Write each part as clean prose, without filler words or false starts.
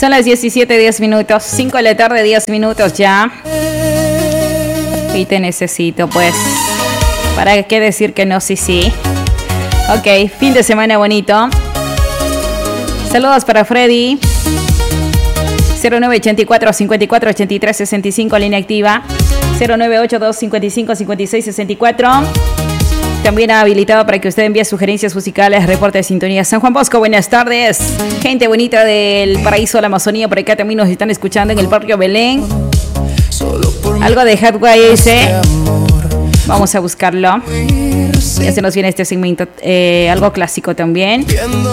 Son las 17:10 minutos, 5 de la tarde, 10 minutos ya. Y te necesito, pues. ¿Para qué decir que no? Sí, sí. Ok, fin de semana bonito. Saludos para Freddy. 0984 54 83 65, línea activa. 0982 55 56 64. También ha habilitado para que usted envíe sugerencias musicales, reporte de sintonía. San Juan Bosco, buenas tardes. Gente bonita del paraíso de la Amazonía, por acá también nos están escuchando en el barrio Belén. Algo de Hardware ese. Vamos a buscarlo. Ya se nos viene este segmento, algo clásico también.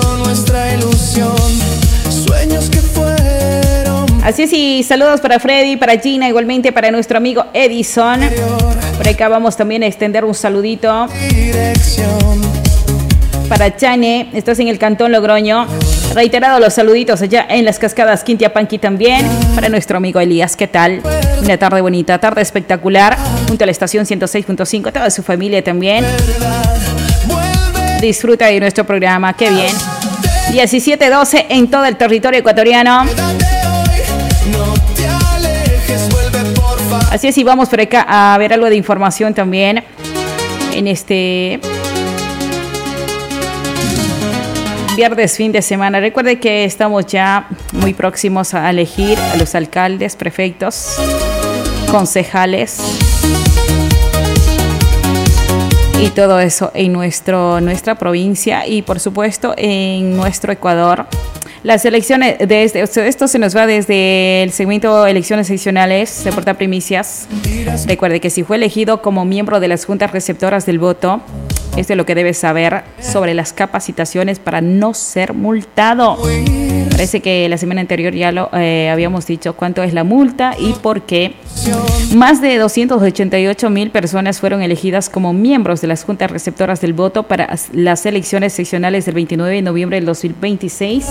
Así es, y saludos para Freddy, para Gina, igualmente para nuestro amigo Edison. Por acá vamos también a extender un saludito para Chane, estás en el Cantón Logroño. Reiterado los saluditos allá en las Cascadas Quintiapanqui también. Para nuestro amigo Elías, ¿qué tal? Una tarde bonita, tarde espectacular, junto a la estación 106.5, toda su familia también. Disfruta de nuestro programa, qué bien. 17:12 en todo el territorio ecuatoriano. Así es, y vamos por acá a ver algo de información también en este viernes, fin de semana. Recuerde que estamos ya muy próximos a elegir a los alcaldes, prefectos, concejales y todo eso en nuestra provincia y por supuesto en nuestro Ecuador. Las elecciones, esto se nos va desde el segmento Elecciones Seccionales de Portal Primicias. Recuerde que si fue elegido como miembro de las juntas receptoras del voto, esto es lo que debe saber sobre las capacitaciones para no ser multado. Parece que la semana anterior ya lo habíamos dicho cuánto es la multa y por qué. Más de 288,000 personas fueron elegidas como miembros de las juntas receptoras del voto para las elecciones seccionales del 29 de noviembre del 2026.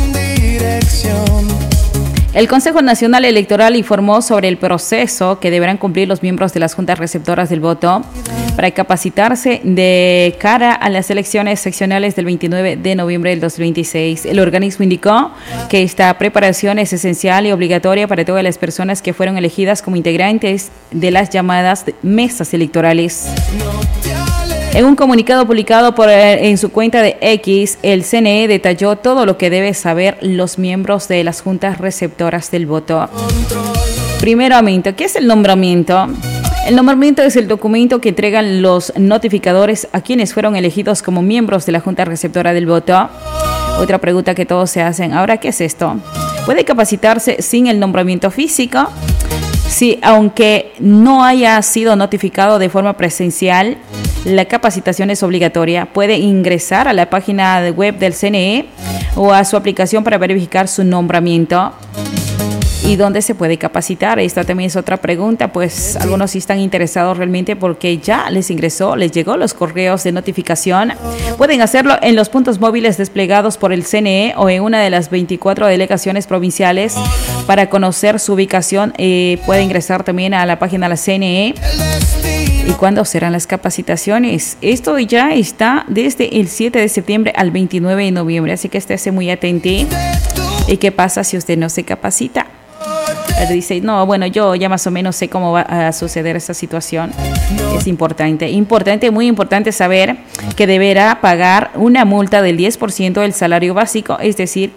El Consejo Nacional Electoral informó sobre el proceso que deberán cumplir los miembros de las juntas receptoras del voto para capacitarse de cara a las elecciones seccionales del 29 de noviembre del 2026. El organismo indicó que esta preparación es esencial y obligatoria para todas las personas que fueron elegidas como integrantes de las llamadas mesas electorales. En un comunicado publicado en su cuenta de X, el CNE detalló todo lo que deben saber los miembros de las juntas receptoras del voto. Primeramente, ¿qué es el nombramiento? El nombramiento es el documento que entregan los notificadores a quienes fueron elegidos como miembros de la junta receptora del voto. Otra pregunta que todos se hacen, ¿ahora qué es esto? ¿Puede capacitarse sin el nombramiento físico? Sí, aunque no haya sido notificado de forma presencial, la capacitación es obligatoria. Puede ingresar a la página web del CNE o a su aplicación para verificar su nombramiento. ¿Y dónde se puede capacitar? Esta también es otra pregunta, pues algunos sí están interesados realmente porque ya les llegó los correos de notificación. Pueden hacerlo en los puntos móviles desplegados por el CNE o en una de las 24 delegaciones provinciales. Para conocer su ubicación, puede ingresar también a la página de la CNE. ¿Y cuándo serán las capacitaciones? Esto ya está desde el 7 de septiembre al 29 de noviembre, así que estése muy atento. ¿Y qué pasa si usted no se capacita? Dice, no, bueno, yo ya más o menos sé cómo va a suceder esta situación. Es importante, muy importante saber que deberá pagar una multa del 10% del salario básico, es decir,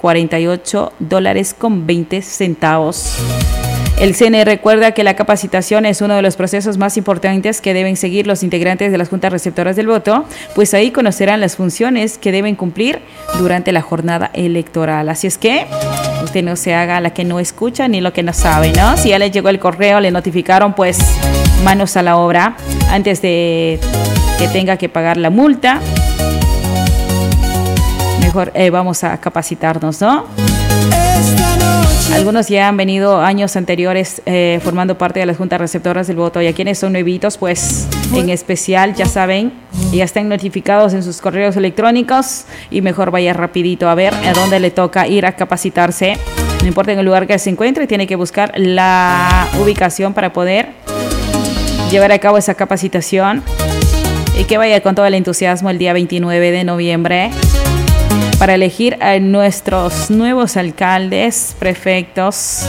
$48.20. El CNE recuerda que la capacitación es uno de los procesos más importantes que deben seguir los integrantes de las juntas receptoras del voto, pues ahí conocerán las funciones que deben cumplir durante la jornada electoral. Así es que usted no se haga la que no escucha ni lo que no sabe, ¿no? Si ya le llegó el correo, le notificaron, pues manos a la obra antes de que tenga que pagar la multa. Mejor vamos a capacitarnos, ¿no? Algunos ya han venido años anteriores formando parte de las juntas receptoras del voto, y a quienes son nuevitos, pues en especial ya saben, ya están notificados en sus correos electrónicos, y mejor vaya rapidito a ver a dónde le toca ir a capacitarse. No importa en el lugar que se encuentre, tiene que buscar la ubicación para poder llevar a cabo esa capacitación, y que vaya con todo el entusiasmo el día 29 de noviembre. para elegir a nuestros nuevos alcaldes, prefectos,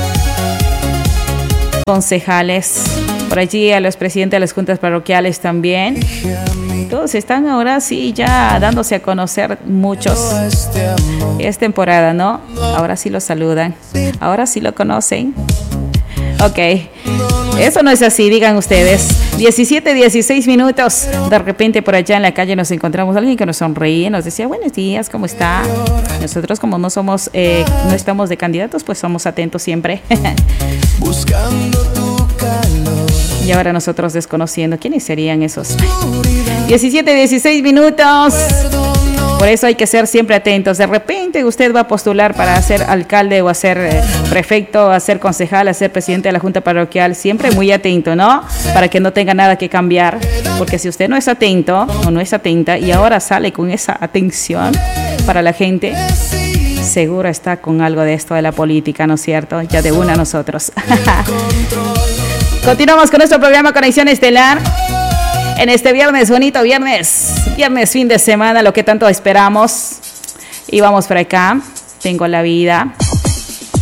concejales, por allí a los presidentes de las juntas parroquiales también. Todos están ahora sí ya dándose a conocer, muchos. Es temporada, ¿no? Ahora sí lo saludan, ahora sí lo conocen. Ok, eso no es así, digan ustedes. 17:16 minutos. De repente por allá en la calle nos encontramos a alguien que nos sonreía, nos decía buenos días, ¿cómo está? Nosotros como no somos, no estamos de candidatos, pues somos atentos siempre. Buscando tu calor. Y ahora nosotros desconociendo quiénes serían esos. 17:16 minutos. Por eso hay que ser siempre atentos. De repente usted va a postular para ser alcalde o a ser prefecto, a ser concejal, a ser presidente de la junta parroquial. Siempre muy atento, ¿no? Para que no tenga nada que cambiar. Porque si usted no es atento o no es atenta y ahora sale con esa atención para la gente, seguro está con algo de esto de la política, ¿no es cierto? Ya de una nosotros. Continuamos con nuestro programa Conexión Estelar. En este viernes, bonito viernes, fin de semana, lo que tanto esperamos. Y vamos por acá, tengo la vida.